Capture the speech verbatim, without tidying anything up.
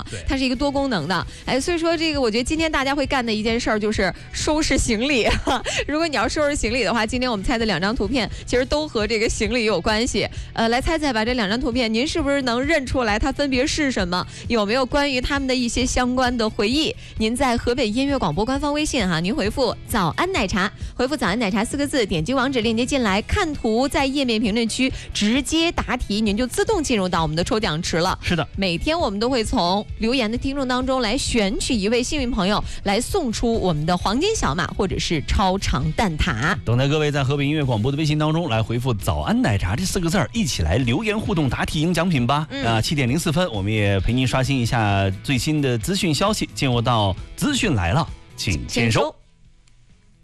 它是一个多功能的。哎，所以说这个我觉得今天大家会干的一件事儿就是收拾行李。如果你要收拾行李的话，今天我们猜的两张图片其实都和这个行李有关系。呃，来猜猜吧，这两张图片您是不是能认出来它分别是什么？有没有关于他们的一些相关的回忆？您在河北音乐广播官方微信哈，您回复早安奶茶，回复早安奶茶四个字，点击网址链接进来看图，在页面评论区直接答题，您就自动进入到我们的抽奖池了。 是的， 每天我们都会从留言的听众当中来选取一位幸运朋友，来送出我们的黄金小马或者是超长蛋挞。 等待各位在河北音乐广播的微信当中来回复早安奶茶这四个字儿，一起来留言互动答题赢奖品吧。嗯、啊，七点零四分，我们也陪您刷新一下最新的资讯消息，进入到资讯来了，请签收。